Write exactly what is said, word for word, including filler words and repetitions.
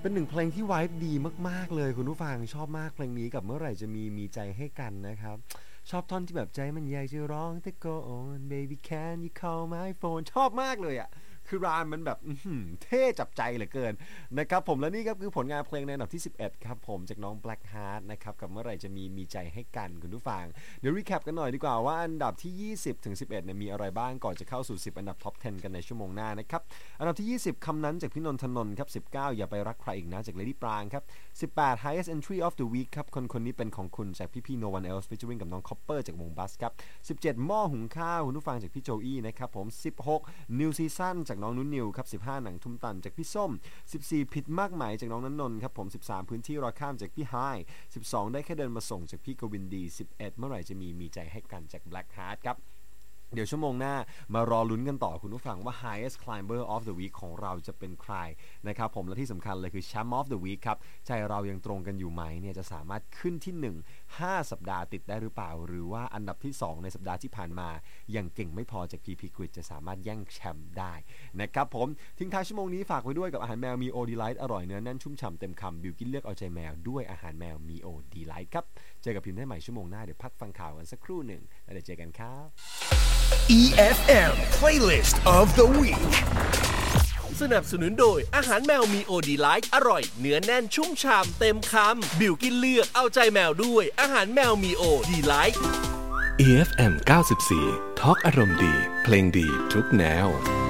เป็นหนึ่งเพลงที่ไวบ์ดีมากๆเลยคุณผู้ฟังชอบมากเพลงนี้กับเมื่อไหร่จะมีมีใจให้กันนะครับชอบท่อนที่แบบใจมันอยากจะร้องแต่ go on baby can you call my phone ชอบมากเลยอ่ะคือรามมันแบบเท่จับใจเหลือเกินนะครับผมและนี่ครับคือผลงานเพลงในอันดับที่สิบเอ็ดครับผมจากน้อง Black Heart นะครับกับเมื่อไหร่จะมีมีใจให้กันคุณผู้ฟังเดี๋ยวรีแคปกันหน่อยดีกว่าว่าอันดับที่ยี่สิบถึงสิบเอ็ดเนี่ยมีอะไรบ้างก่อนจะเข้าสู่สิบอันดับท็อปสิบกันในชั่วโมงหน้านะครับอันดับที่ยี่สิบคำนั้นจากพี่นนทนนท์ครับสิบเก้าอย่าไปรักใครอีกนะจาก Lady ปรางครับสิบแปด Highest Entry of the Week ครับคนคนนี้เป็นของคุณจากพี่ๆ No One Else featuring กับน้อง Copper จากวงบัสครับสิบเจ็ดหม้อหุงข้าวคุณผู้ฟังจากพี่โจอี้นะครับผมสิบหก New Season จากน้องนุ่นนิวครับสิบห้าหนังทุ่มตันจากพี่ส้มสิบสี่ผิดมากไหมจากน้องณนนท์ครับผมสิบสามพื้นที่รอข้ามจากพี่ไฮสิบสองได้แค่เดินมาส่งจากพี่กวินดีสิบเอ็ดเมื่อไหร่จะมีมีใจให้กันจาก Black Heart ครับเดี๋ยวชั่วโมงหน้ามารอลุ้นกันต่อคุณผู้ฟังว่า Highest Climber of the Week ของเราจะเป็นใครนะครับผมและที่สำคัญเลยคือ Champ of the Week ครับใจเรายังตรงกันอยู่ไหมเนี่ยจะสามารถขึ้นที่หนึ่ง ห้าสัปดาห์ติดได้หรือเปล่าหรือว่าอันดับที่สองในสัปดาห์ที่ผ่านมายังเก่งไม่พอจาก พี พี Grid จะสามารถแย่งแชมป์ได้นะครับผมทิ้งท้ายชั่วโมงนี้ฝากไว้ด้วยกับอาหารแมวมีโอดีไลท์อร่อยเนื้อแน่นชุ่มฉ่ำเต็มคำบิวกินเลือกเอาใจแมวด้วยอาหารแมวมีโอดีไลท์ครับเจอกับพิมพ์ได้ใหม่ชั่วโมงหน้าเดี๋ยวพักฟังข่าวกันสักครู่หนึ่งแล้วเดี๋ยวเจอกันครับอี เอฟ เอ็ม Playlist of the Week สนับสนุนโดยอาหารแมวมีโอดีไลท์อร่อยเนื้อแน่นชุ่มฉ่ำเต็มคำบิวกินเลือกเอาใจแมวด้วยอาหารแมวมีโอดีไลท์อี เอฟ เอ็ม เก้าสิบสี่ ทอล์กอารมณ์ดีเพลงดีทุกแนว